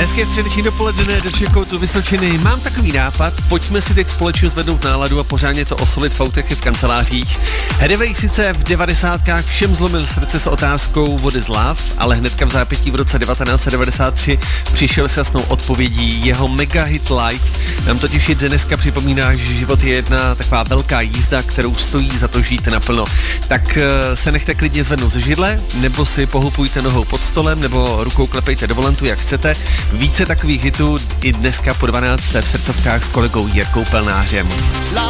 Hezké středeční dopoledne do Čekoutu Vysočiny. Mám takový nápad, pojďme si teď společně zvednout náladu a pořádně to osolit v autech i v kancelářích. Hedevej sice v 90kách všem zlomil srdce s otázkou What is love, ale hnedka v zápětí v roce 1993 přišel s jasnou odpovědí. Jeho mega hit Life nám totiž i dneska připomíná, že život je jedna taková velká jízda, kterou stojí za to žít naplno. Tak se nechte klidně zvednout ze židle, nebo si pohupujte nohou pod stolem, nebo rukou klepejte do volantu, jak chcete. Více takových hitů i dneska po 12. v srdcovkách s kolegou Jirkou Pelnářem.